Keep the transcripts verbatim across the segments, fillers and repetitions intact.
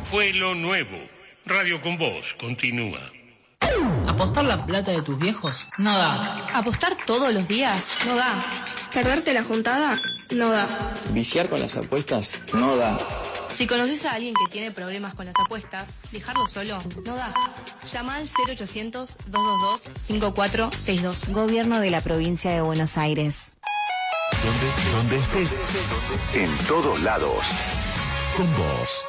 fue lo nuevo. Radio con Vos continúa. ¿Apostar la plata de tus viejos? No da. ¿Apostar todos los días? No da. ¿Perderte la juntada? No da. ¿Viciar con las apuestas? No da. Si conoces a alguien que tiene problemas con las apuestas, dejarlo solo no da. Llama al cero ochocientos, dos dos dos, cinco cuatro seis dos. Gobierno de la Provincia de Buenos Aires. Donde, donde estés, en todos lados, con vos.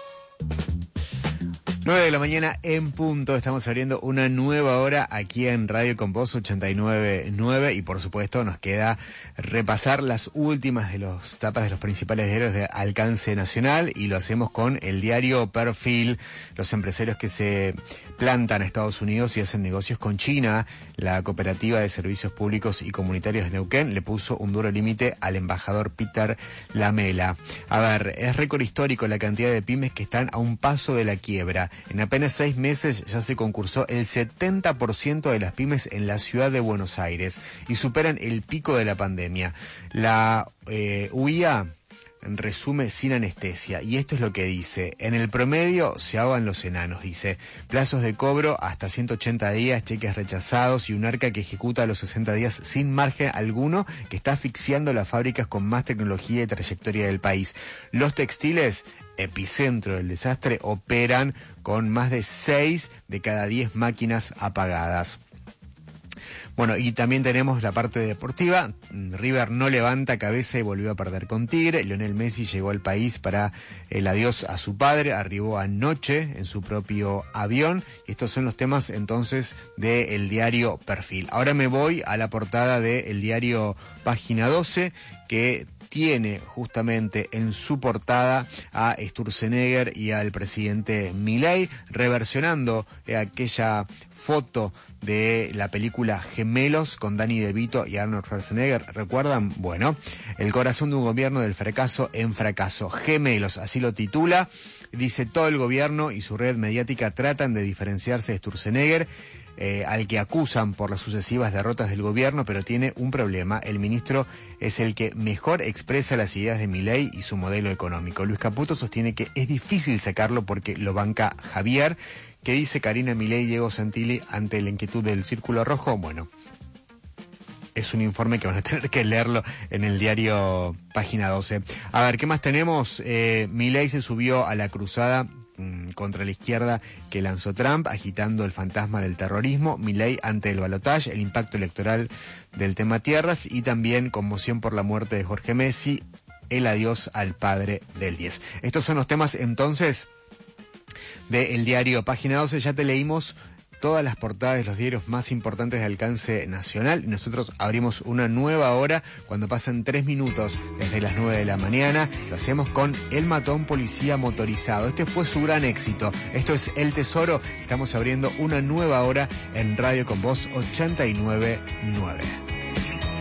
nueve de la mañana en punto, estamos abriendo una nueva hora aquí en Radio Con Vos ochenta y nueve punto nueve y por supuesto nos queda repasar las últimas de los tapas de los principales diarios de alcance nacional y lo hacemos con el diario Perfil, los empresarios que se plantan a Estados Unidos y hacen negocios con China. La Cooperativa de Servicios Públicos y Comunitarios de Neuquén le puso un duro límite al embajador Peter Lamela. A ver, es récord histórico la cantidad de pymes que están a un paso de la quiebra. En apenas seis meses ya se concursó el setenta por ciento de las pymes en la ciudad de Buenos Aires y superan el pico de la pandemia. La eh, U I A resume sin anestesia y esto es lo que dice: en el promedio se ahogan los enanos, dice, plazos de cobro hasta ciento ochenta días, cheques rechazados y un arca que ejecuta a los sesenta días sin margen alguno, que está asfixiando las fábricas con más tecnología y trayectoria del país. Los textiles, epicentro del desastre, operan con más de seis de cada diez máquinas apagadas. Bueno, y también tenemos la parte deportiva. River no levanta cabeza y volvió a perder con Tigre. Lionel Messi llegó al país para el adiós a su padre. Arribó anoche en su propio avión. Y estos son los temas entonces del diario Perfil. Ahora me voy a la portada del diario Página doce, que tiene justamente en su portada a Sturzenegger y al presidente Milei reversionando eh, aquella foto de la película Gemelos con Danny DeVito y Arnold Schwarzenegger. ¿Recuerdan? Bueno, el corazón de un gobierno del fracaso en fracaso. Gemelos, así lo titula. Dice: todo el gobierno y su red mediática tratan de diferenciarse de Sturzenegger, Eh, al que acusan por las sucesivas derrotas del gobierno, pero tiene un problema. El ministro es el que mejor expresa las ideas de Milei y su modelo económico. Luis Caputo sostiene que es difícil sacarlo porque lo banca Javier. ¿Qué dice Karina Milei y Diego Santilli ante la inquietud del Círculo Rojo? Bueno, es un informe que van a tener que leerlo en el diario Página doce. A ver, ¿qué más tenemos? Eh, Milei se subió a la cruzada contra la izquierda que lanzó Trump, agitando el fantasma del terrorismo. Milei ante el balotaje, el impacto electoral del tema tierras y también conmoción por la muerte de Jorge Messi, el adiós al padre del diez. Estos son los temas entonces del diario Página doce. Ya te leímos todas las portadas de los diarios más importantes de alcance nacional y nosotros abrimos una nueva hora cuando pasan tres minutos desde las nueve de la mañana. Lo hacemos con El Matón Policía Motorizado. Este fue su gran éxito. Esto es El Tesoro. Estamos abriendo una nueva hora en Radio Con Vos ochenta y nueve punto nueve.